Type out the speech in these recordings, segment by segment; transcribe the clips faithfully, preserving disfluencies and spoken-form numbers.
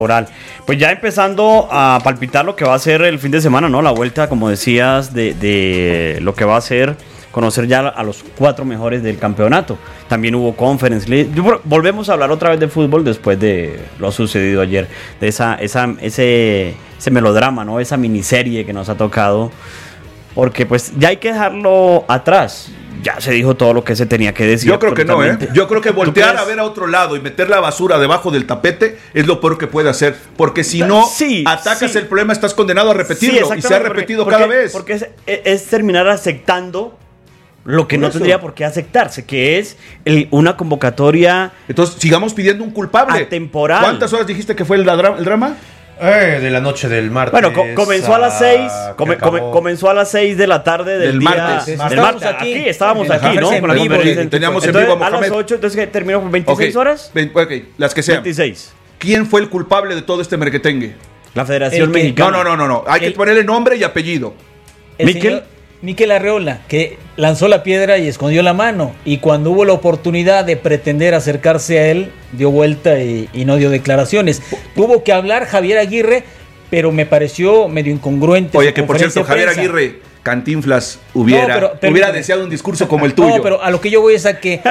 Oral. Pues ya empezando a palpitar lo que va a ser el fin de semana, ¿no? La vuelta, como decías, de, de lo que va a ser conocer ya a los cuatro mejores del campeonato. También hubo Conference League. Volvemos a hablar otra vez de fútbol después de lo sucedido ayer, de esa, esa, ese, ese melodrama, ¿no? Esa miniserie que nos ha tocado, porque pues ya hay que dejarlo atrás. Ya se dijo todo lo que se tenía que decir. Yo creo que no, ¿eh? Yo creo que voltear a ver a otro lado y meter la basura debajo del tapete es lo peor que puede hacer. Porque si no sí, atacas sí. el problema, estás condenado a repetirlo. Sí, y se ha repetido porque, cada porque, vez. Porque es, es terminar aceptando lo que por no eso. tendría por qué aceptarse, que es el, una convocatoria. Entonces, sigamos pidiendo un culpable. Atemporal. ¿Cuántas horas dijiste que fue el, dra- el drama? Eh, de la noche del martes. Bueno, co- comenzó a las seis. Come, come, comenzó a las seis de la tarde del, del día. martes. Del Estábamos martes. aquí. Aquí estábamos En aquí, ¿no? en Con la vivo, conferencia. teníamos en Entonces, vivo a a las Mohamed. ocho, entonces ¿qué? ¿Terminó con veintiséis Okay. horas? Ve- ok, las que sean. veintiséis. ¿Quién fue el culpable de todo este merquetengue? La Federación El que- Mexicana. No, no, no, no, no. Hay El- que ponerle nombre y apellido. El Miquel. señor Miquel Arreola, que lanzó la piedra y escondió la mano. Y cuando hubo la oportunidad de pretender acercarse a él, dio vuelta y, y no dio declaraciones. Tuvo que hablar Javier Aguirre, pero me pareció medio incongruente. Oye, su que por conferencia cierto, Javier de prensa. Aguirre, Cantinflas, hubiera, No, pero- pero- hubiera deseado un discurso como el tuyo. No, pero a lo que yo voy es a que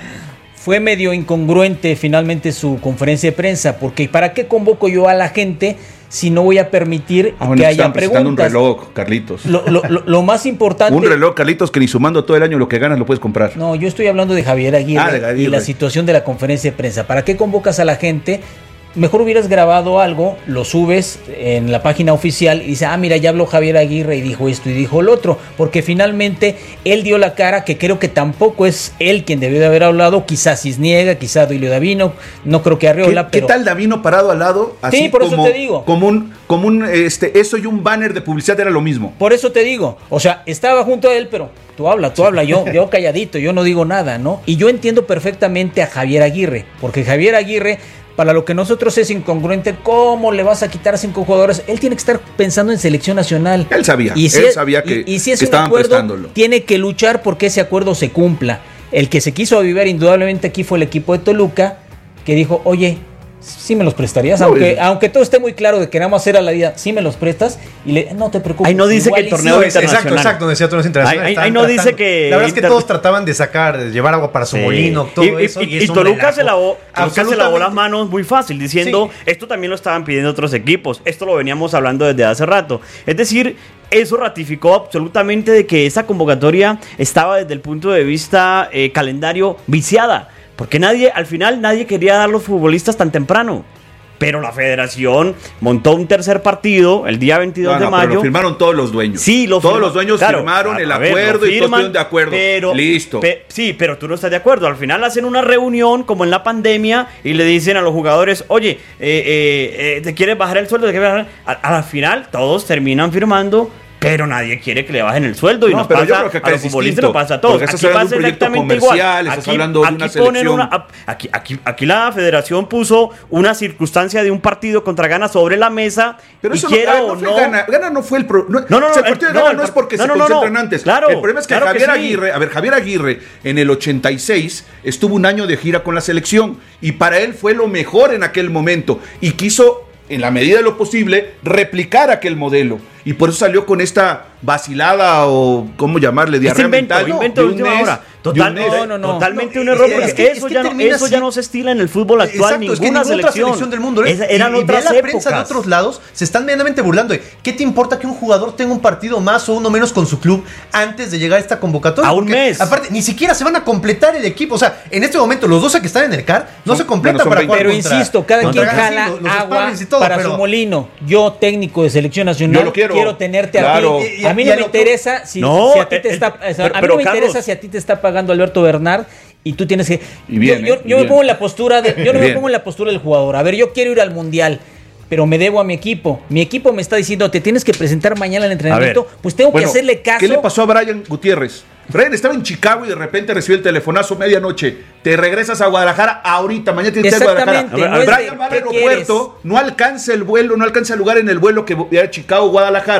fue medio incongruente finalmente su conferencia de prensa, porque ¿para qué convoco yo a la gente si no voy a permitir Ah, bueno, que te haya estaban presentando preguntas? un reloj, Carlitos. Lo, lo- lo- lo más importante... Un reloj, Carlitos, que ni sumando todo el año lo que ganas lo puedes comprar. No, yo estoy hablando de Javier Aguirre, Ah, de Aguirre. y la situación de la conferencia de prensa. ¿Para qué convocas a la gente? Mejor hubieras grabado algo, lo subes en la página oficial y dice, ah, mira, ya habló Javier Aguirre y dijo esto y dijo lo otro, porque finalmente él dio la cara, que creo que tampoco es él quien debió de haber hablado, quizás Cisniega, quizás Duilio Davino, no creo que Arreola, ¿Qué, pero... ¿Qué tal Davino parado al lado? Así Sí, por eso como, te digo. Como un, como un este, eso y un banner de publicidad era lo mismo. Por eso te digo, o sea, estaba junto a él, pero tú habla, tú habla, yo, yo calladito, yo no digo nada, ¿no? Y yo entiendo perfectamente a Javier Aguirre, porque Javier Aguirre, para lo que nosotros es incongruente, ¿cómo le vas a quitar cinco jugadores? Él tiene que estar pensando en selección nacional. Él sabía, y si él es, sabía que, y, y si es que un estaban acuerdo, prestándolo. tiene que luchar porque ese acuerdo se cumpla. El que se quiso avivar indudablemente aquí fue el equipo de Toluca, que dijo, oye, sí me los prestarías, No, aunque, es- aunque todo esté muy claro de que nada más hacer a la vida, sí me los prestas, y le, no te preocupes. Ahí no dice igual que el y torneo sí. es internacional. Exacto, exacto, decía torneos internacionales. Ahí- ahí- ahí estaban no dice tratando- que La verdad es que inter- todos trataban de sacar, de llevar agua para su Sí. molino, todo y, y- eso. y- es y un Toluca relajo. se lavó, Toluca se lavó las Absolutamente. manos muy fácil, diciendo, Sí. esto también lo estaban pidiendo otros equipos, esto lo veníamos hablando desde hace rato. Es decir, eso ratificó absolutamente de que esa convocatoria estaba desde el punto de vista eh, calendario viciada, porque nadie, al final nadie quería dar los futbolistas tan temprano. Pero la federación montó un tercer partido el día veintidós No, no, de pero mayo. lo firmaron todos los dueños. Sí, lo Todos firma- los dueños claro, firmaron a- el a ver, acuerdo lo y todos firman, estuvieron de acuerdo. Pero, Listo. pe- sí, pero tú no estás de acuerdo. Al final hacen una reunión como en la pandemia y le dicen a los jugadores, oye, eh, eh, eh, ¿te quieres bajar el sueldo? ¿Te quieres bajar? A, a la final todos terminan firmando, pero nadie quiere que le bajen el sueldo. Y No, nos pero yo pasa creo que acá a los es futbolistas, distinto, nos pasa a todos. porque estás Aquí hablando pasa de un proyecto exactamente comercial, igual. estás hablando de una ponen selección. una- aquí, aquí, aquí la federación puso una circunstancia de un partido contra Ghana sobre la mesa. Pero y eso no, quiera a ver, no o fue no, Gana. Gana no fue el pro, no, No, no, o sea, no, el partido de no, Gana el no es par- porque no, se no, no, concentran no. antes. Claro, el problema es que claro que Javier sí. Aguirre, a ver, Javier Aguirre en el ochenta y seis estuvo un año de gira con la selección y para él fue lo mejor en aquel momento y quiso, en la medida de lo posible, replicar aquel modelo. Y por eso salió con esta vacilada o, ¿cómo llamarle? Este Diarrea invento, mental. invento de de un última mes, hora. de Total, un mes. no, no, no. Totalmente No, un error, es porque que- eso, es que ya, no, termina eso ya así. no se estila en el fútbol actual, Exacto, es que ninguna, ninguna otra selección. selección del mundo. ¿eh? Esa- eran y, y otras ve la épocas. prensa de otros lados, se están medianamente burlando de ¿qué te importa que un jugador tenga un partido más o uno menos con su club antes de llegar a esta convocatoria? A un Porque, mes. Aparte, ni siquiera se van a completar el equipo. O sea, en este momento, los doce que están en el C A R no Son- se completan bueno, son para veinte. jugar Pero contra- insisto, cada contra quien Ghana, jala sí, los- los agua sparrings y todo, para pero- su molino. Yo, técnico de selección nacional, Yo lo quiero. tenerte Claro. a ti. Y- y- a mí y no a me lo que- interesa si, No, si a ti te eh, está, eh, o sea, pero- a mí pero, no me Carlos- interesa si a ti te está pagando Alberto Bernard y tú tienes que. Y bien, yo eh, yo, y yo me bien. pongo en la postura de, yo no me Bien. pongo en la postura del jugador. A ver, yo quiero ir al mundial, pero me debo a mi equipo. Mi equipo me está diciendo, te tienes que presentar mañana al entrenamiento, ver. pues tengo Bueno, que hacerle caso. ¿qué le pasó a Brian Gutiérrez? Brian estaba en Chicago y de repente recibió el telefonazo medianoche. Te regresas a Guadalajara ahorita, mañana tienes que ir a Guadalajara. Exactamente, no es de, Brian va al ¿qué aeropuerto, no alcanza el vuelo, no alcanza el lugar en el vuelo que era Chicago-Guadalajara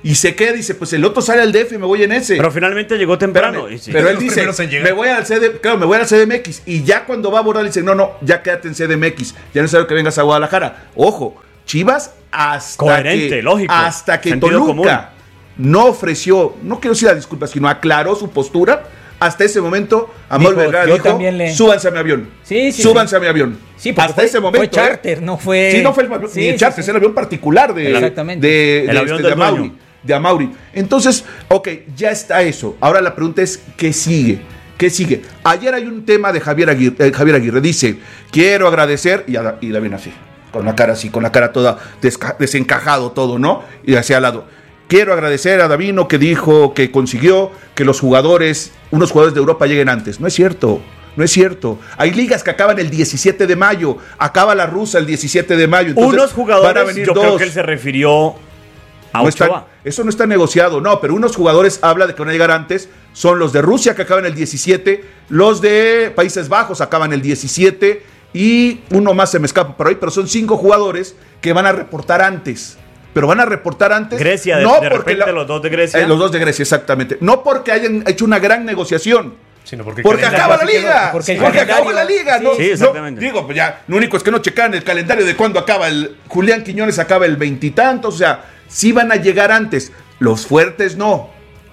y se queda y dice, pues el otro sale al D F y me voy en ese. Pero finalmente llegó temprano. Espérame, y sí. Pero él Los dice, primeros en llegar. me voy al C D, claro, me voy al C D M X. Y ya cuando va a abordar, le dice, no, no, ya quédate en C D M X. Ya no es necesario que vengas a Guadalajara. Ojo, Chivas hasta Coherente, que, lógico. hasta que Sentido Toluca común. no ofreció, no quiero decir la disculpa, sino aclaró su postura. Hasta ese momento, Amor Dijo, Vergara yo dijo, también le- súbanse a mi avión. Sí, sí, súbanse a mi avión. Sí, porque hasta fue- ese momento. fue charter, ¿eh? no fue- Sí, no fue el, avión, Sí, ni el sí, charter, sí. es el avión particular de, Exactamente. de, El de, avión este, del de Amauri. dueño. De Amauri. Entonces, ok, ya está eso. Ahora la pregunta es, ¿qué sigue? ¿Qué sigue? Ayer hay un tema de Javier Aguirre. Eh, Javier Aguirre dice, quiero agradecer, y, a, y la viene así, con la cara así, con la cara toda desca- desencajado todo, ¿no? Y hacia al lado. Quiero agradecer a Davino que dijo que consiguió que los jugadores, unos jugadores de Europa lleguen antes. No es cierto, no es cierto. Hay ligas que acaban el diecisiete de mayo, acaba la rusa el diecisiete de mayo. Entonces Unos jugadores, van a venir yo dos. creo que él se refirió a No está- Ochoa. eso no está negociado, no, pero unos jugadores habla de que van a llegar antes, son los de Rusia que acaban el diecisiete, los de Países Bajos acaban el diecisiete y uno más se me escapa por ahí, pero son cinco jugadores que van a reportar antes. Pero van a reportar antes. Grecia, de- no de porque repente los dos de Grecia. Eh, los dos de Grecia, exactamente. No porque hayan hecho una gran negociación. Sino porque, Porque calendario- acaba la así que liga. no, porque el Porque acabó calendario- la liga. sí. ¿no? Sí, No, exactamente. digo, pues ya, lo único es que no checan el calendario de cuándo acaba el. Julián Quiñones acaba el veintitantos. O sea, sí van a llegar antes. Los fuertes no.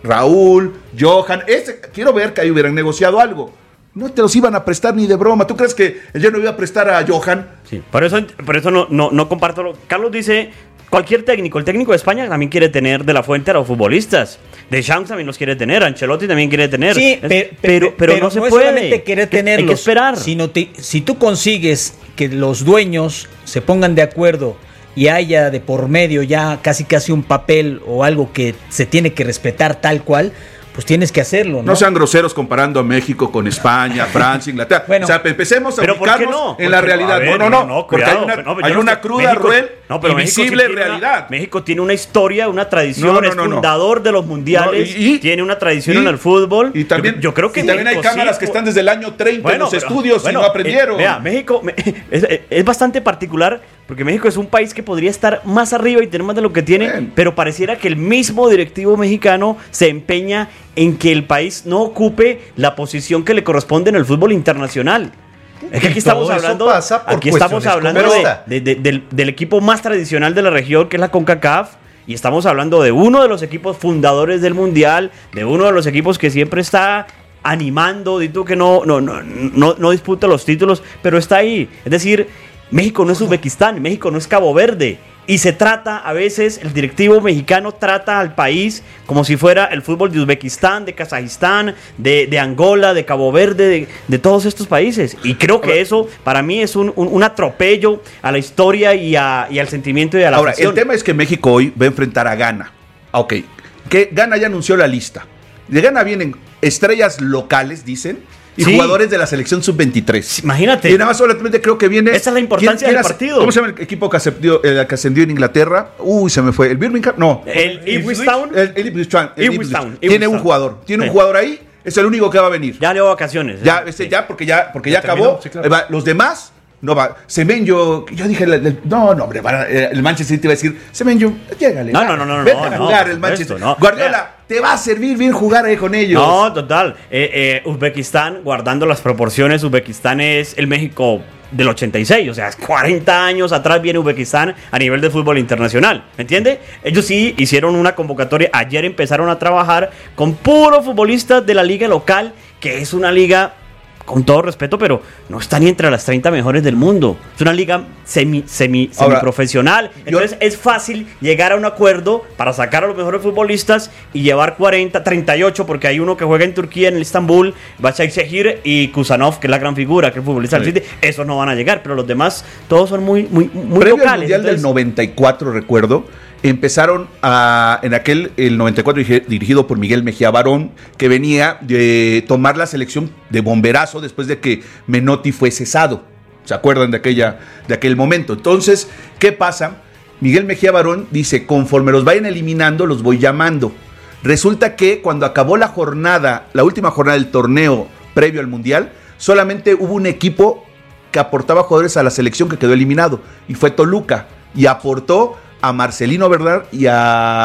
Raúl, Johan. Ese, quiero ver que ahí hubieran negociado algo. No te los iban a prestar ni de broma. ¿Tú crees que el no iba a prestar a Johan? Sí, por eso, por eso no, no, no comparto. Lo, Carlos dice, cualquier técnico, el técnico de España también quiere tener de la fuente a los futbolistas. Deschamps también los quiere tener, Ancelotti también quiere tener. Sí, Es- pe- pe- pero, pero, no se es puede. solamente querer Que- tenerlos, Hay que esperar. sino te- si tú consigues que los dueños se pongan de acuerdo y haya de por medio ya casi casi un papel o algo que se tiene que respetar tal cual, pues tienes que hacerlo, ¿no? No sean groseros comparando a México con España, Francia, Inglaterra. Bueno, o sea, empecemos a Pero ¿por qué ubicarnos no? en Porque- la realidad. a ver, no, no, no, porque cuidado, hay una, pero no, hay yo no una sé, cruda, México- cruel no, pero y México sí visible tiene una- realidad. México tiene una historia, una tradición, No, no, es no, no. fundador de los mundiales, No, y- y- tiene una tradición y- en el fútbol. Y también, yo, yo creo que y también hay México cámaras sí, que po- están desde el año treinta en los pero- estudios bueno, y no aprendieron. eh, vea, México me- es, es bastante particular porque México es un país que podría estar más arriba y tener más de lo que tiene, Bien. pero pareciera que el mismo directivo mexicano se empeña en que el país no ocupe la posición que le corresponde en el fútbol internacional. Es que aquí Y estamos todo eso hablando, pasa por aquí estamos cuestiones hablando como de- esta. de- de- del, del equipo más tradicional de la región, que es la CONCACAF, y estamos hablando de uno de los equipos fundadores del Mundial, de uno de los equipos que siempre está animando, di tú que no, no, no, no, no disputa los títulos, pero está ahí. Es decir, México no es Uzbekistán, México no es Cabo Verde. Y se trata, a veces, el directivo mexicano trata al país como si fuera el fútbol de Uzbekistán, de Kazajistán, de, de Angola, de Cabo Verde, de, de todos estos países. Y creo que eso, para mí, es un, un, un atropello a la historia y, a, y al sentimiento y a la Ahora, afición. el tema es que México hoy va a enfrentar a Ghana. Ah, Ok, que Ghana ya anunció la lista. De Ghana vienen estrellas locales, dicen, y Sí. jugadores de la selección sub veintitrés. Imagínate. Y nada más solamente creo que viene... Esa es la importancia del hace- partido. ¿Cómo se llama el equipo que ascendió, el que ascendió en Inglaterra? Uy, se me fue. ¿El Birmingham? No. El Ipswich Town El, el Ipswich Town, el Ipswich Ipswich. Town, Tiene Ipswich un Town. jugador. Tiene Sí. un jugador ahí. Es el único que va a venir. ya le dio vacaciones. Ya, ¿eh? ese, Sí. ya, porque ya, porque ya, Ya acabó. terminó, sí, claro. Eh, va, los demás, no va. Semenyo, yo dije, el- el- no, no, hombre, van a- eh, el Manchester City va a decir, Semenyo, llégale. No, va, no, no, no, vete no, a no, jugar por el Manchester. supuesto, no. Guardiola, Vea. te va a servir bien jugar ahí con ellos. No, total. Eh, eh, Uzbekistán, guardando las proporciones, Uzbekistán es el México del ochenta y seis, o sea, cuarenta años atrás viene Uzbekistán a nivel de fútbol internacional, ¿me entiende? Ellos sí hicieron una convocatoria, ayer empezaron a trabajar con puros futbolistas de la liga local, que es una liga, con todo respeto, pero no está ni entre las treinta mejores del mundo. Es una liga semi, semi, Ahora, semiprofesional. Entonces yo- es fácil llegar a un acuerdo para sacar a los mejores futbolistas y llevar cuarenta, treinta y ocho, porque hay uno que juega en Turquía, en el Estambul, Başakşehir y Kusanov, que es la gran figura, que es futbolista del Sí. City. Esos no van a llegar, pero los demás todos son muy, muy, muy Previo al locales. Mundial del Entonces, noventa y cuatro, recuerdo, empezaron a, en aquel, el noventa y cuatro, dirigi- dirigido por Miguel Mejía Barón, que venía de tomar la selección de bomberazo después de que Menotti fue cesado. ¿Se acuerdan de, aquella, de aquel momento? Entonces, ¿qué pasa? Miguel Mejía Barón dice, conforme los vayan eliminando, los voy llamando. Resulta que cuando acabó la jornada, la última jornada del torneo previo al Mundial, solamente hubo un equipo que aportaba jugadores a la selección que quedó eliminado, y fue Toluca, y aportó a Marcelino Bernal y a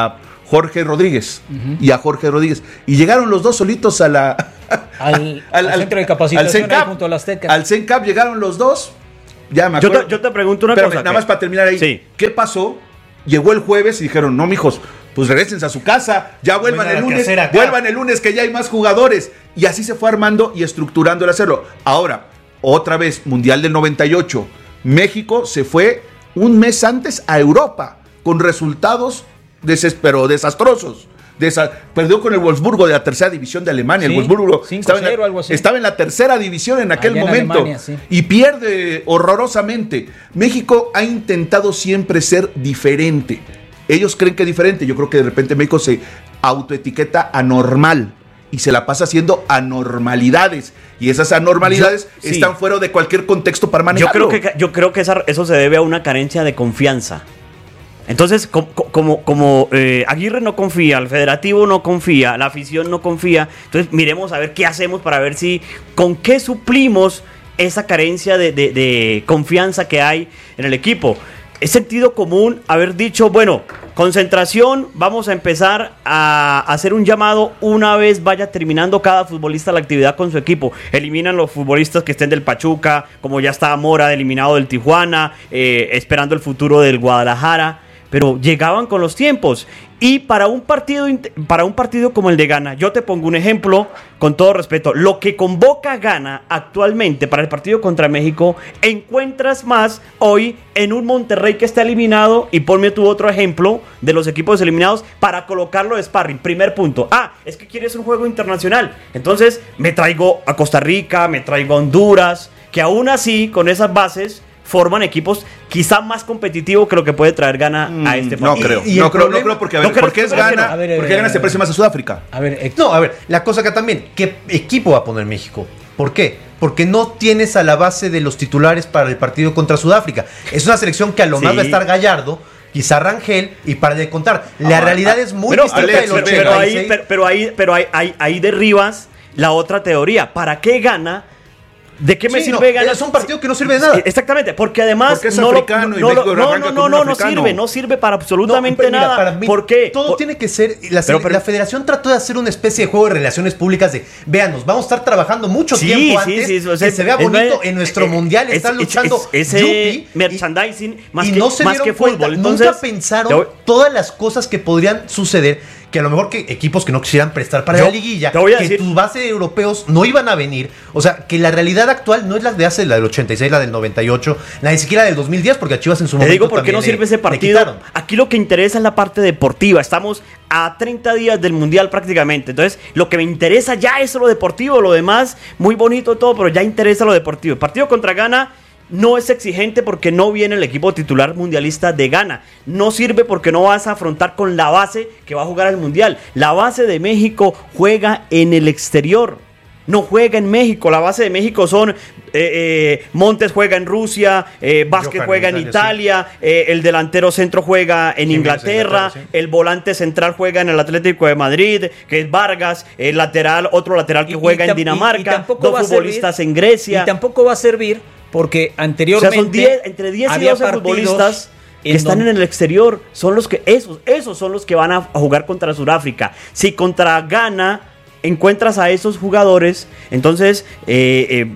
Jorge Rodríguez uh-huh. y a Jorge Rodríguez. Y llegaron los dos solitos a la... al, al, al centro de capacitación al CENCAP, junto a la Azteca. Al CENCAP llegaron los dos. Ya me acuerdo. Yo te, yo te pregunto una Espérame, cosa. Nada que... más para terminar ahí. Sí. ¿Qué pasó? Llegó el jueves y dijeron, no, mijos, pues regresense a su casa, ya vuelvan el lunes, vuelvan el lunes que ya hay más jugadores. Y así se fue armando y estructurando el hacerlo. Ahora, otra vez, Mundial del noventa y ocho. México se fue un mes antes a Europa con resultados desespero, desastrosos. Desa- perdió con el Wolfsburgo de la tercera división de Alemania. Sí, el Wolfsburgo estaba en, la, algo así. estaba en la tercera división en aquel Allá en momento Alemania, sí. Y pierde horrorosamente. México ha intentado siempre ser diferente. Ellos creen que es diferente. Yo creo que de repente México se autoetiqueta anormal y se la pasa haciendo anormalidades. Y esas anormalidades yo, sí. están fuera de cualquier contexto para manejarlo. Yo creo que, yo creo que esa, eso se debe a una carencia de confianza. Entonces, como, como, como eh, Aguirre no confía, el Federativo no confía, la afición no confía, entonces miremos a ver qué hacemos para ver si, con qué suplimos esa carencia de, de, de confianza que hay en el equipo. Es sentido común haber dicho, bueno, concentración, vamos a empezar a hacer un llamado una vez vaya terminando cada futbolista la actividad con su equipo. Eliminan los futbolistas que estén del Pachuca, como ya está Mora eliminado del Tijuana, eh, esperando el futuro del Guadalajara. Pero llegaban con los tiempos. Y para un partido para un partido como el de Ghana, yo te pongo un ejemplo con todo respeto. Lo que convoca Ghana actualmente para el partido contra México, encuentras más hoy en un Monterrey que está eliminado. Y ponme tú otro ejemplo de los equipos eliminados para colocarlo de sparring. Primer punto. Ah, es que quieres un juego internacional. Entonces me traigo a Costa Rica, me traigo a Honduras, que aún así, con esas bases, forman equipos quizá más competitivos que lo que puede traer Ghana mm, a este partido. No creo, y, y no, creo problema, no creo porque a ver, no ¿por qué es Ghana? A ver, ¿por qué Ghana se parece más a Sudáfrica? A ver, ex- no, a ver, la cosa acá también, ¿qué equipo va a poner México? ¿Por qué? Porque no tienes a la base de los titulares para el partido contra Sudáfrica. Es una selección que a lo sí. más va a estar Gallardo, quizá Rangel, y para de contar. La ah, realidad ah, es muy pero, distinta Alex, del ochenta y seis. Pero ahí, pero, pero ahí, pero ahí, ahí, ahí derribas la otra teoría. ¿Para qué Ghana? ¿De qué me sí, sirve no, ganar? Es un partido que no sirve de nada. Exactamente, porque además porque es no, africano no, y México no, no, no, no, no sirve, no sirve para absolutamente no, mira, nada. Para mí, ¿por qué? Todo Por, tiene que ser. La, pero, pero, la federación trató de hacer una especie de juego de relaciones públicas de, véanos, vamos a estar trabajando mucho sí, tiempo sí, antes, sí, o sea, que se vea bonito es, en nuestro es, mundial, es, están es, luchando es, es, ese merchandising más y que, no se más que fútbol. Cuenta, Entonces, nunca pensaron yo, todas las cosas que podrían suceder. Que a lo mejor que equipos que no quisieran prestar para yo, la liguilla, que decir, tu base de europeos no iban a venir. O sea, que la realidad actual no es la de hace, la del ochenta y seis, la del noventa y ocho, la ni siquiera del dos mil diez, porque a Chivas en su Te momento digo por qué no sirve le, ese partido. Aquí lo que interesa es la parte deportiva. Estamos a treinta días del Mundial prácticamente. Entonces, lo que me interesa ya es lo deportivo. Lo demás, muy bonito todo, pero ya interesa lo deportivo. El partido contra Ghana no es exigente porque no viene el equipo titular mundialista de Ghana. No sirve porque no vas a afrontar con la base que va a jugar el Mundial. La base de México juega en el exterior. No juega en México. La base de México son... Eh, eh, Montes juega en Rusia, eh, Vázquez Johan juega en Italia, Italia sí. eh, el delantero centro juega en Inglaterra, Inglaterra sí. el volante central juega en el Atlético de Madrid, que es Vargas, el lateral, otro lateral que y, juega y en Dinamarca, y, y dos futbolistas servir, en Grecia. Y tampoco va a servir porque anteriormente... O sea, son diez, entre diez y doce futbolistas que en están donde... en el exterior. Son los que, esos, esos son los que van a jugar contra Sudáfrica. Si contra Ghana encuentras a esos jugadores, entonces eh, eh,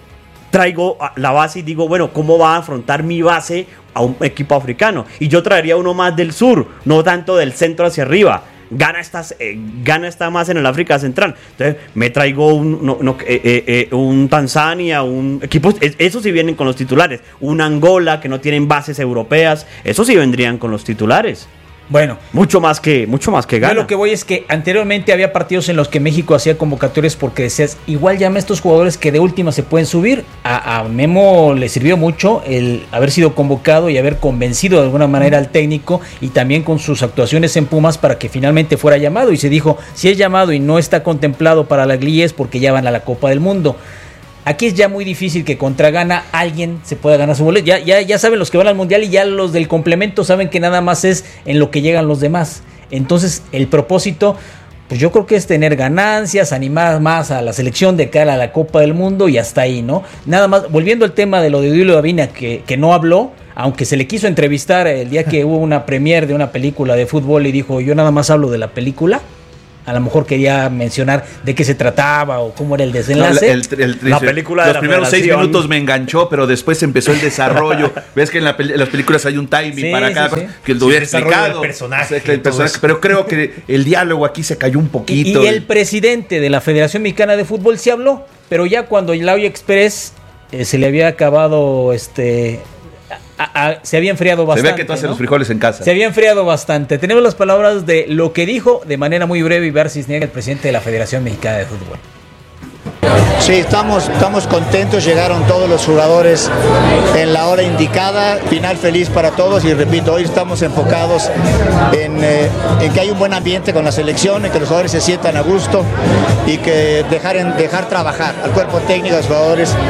traigo la base y digo, bueno, ¿cómo va a afrontar mi base a un equipo africano? Y yo traería uno más del sur, no tanto del centro hacia arriba. Ghana está, eh, Ghana está más en el África Central. Entonces me traigo un, no, no, eh, eh, un Tanzania, un equipo, esos sí vienen con los titulares. Un Angola que no tienen bases europeas, esos sí vendrían con los titulares. Bueno, mucho más que mucho más que Ghana. Yo lo que voy es que anteriormente había partidos en los que México hacía convocatorias porque decías, igual llama a estos jugadores que de última se pueden subir. A, a Memo le sirvió mucho el haber sido convocado y haber convencido de alguna manera al técnico y también con sus actuaciones en Pumas para que finalmente fuera llamado. Y se dijo, si es llamado y no está contemplado para la liguilla es porque ya van a la Copa del Mundo. Aquí es ya muy difícil que contra Ghana alguien se pueda ganar su boleto. Ya, ya, ya saben los que van al Mundial y ya los del complemento saben que nada más es en lo que llegan los demás. Entonces el propósito, pues yo creo que es tener ganancias, animar más a la selección de cara a la Copa del Mundo y hasta ahí, ¿no? Nada más, volviendo al tema de lo de Duilio Davina que, que no habló, aunque se le quiso entrevistar el día que hubo una premiere de una película de fútbol y dijo, yo nada más hablo de la película, a lo mejor quería mencionar de qué se trataba o cómo era el desenlace. No, el, el, el, la película los de la primeros Federación. seis minutos me enganchó, pero después empezó el desarrollo. Ves que en, la, en las películas hay un timing sí, para sí, cada sí. cosa, que lo hubiera Sí, explicado. del personaje, el personaje, pero creo que el diálogo aquí se cayó un Y, poquito. y el presidente de la Federación Mexicana de Fútbol sí habló, pero ya cuando el Audio Express eh, se le había acabado este... A, a, se había enfriado bastante. Se ve que tú haces ¿no? los frijoles en casa. Se había enfriado bastante. Tenemos las palabras de lo que dijo de manera muy breve Ibar Cisniega, el presidente de la Federación Mexicana de Fútbol. Sí, estamos, estamos contentos, llegaron todos los jugadores en la hora indicada, final feliz para todos y repito, hoy estamos enfocados en, eh, en que hay un buen ambiente con la selección, en que los jugadores se sientan a gusto y que dejar, en, dejar trabajar al cuerpo técnico de los jugadores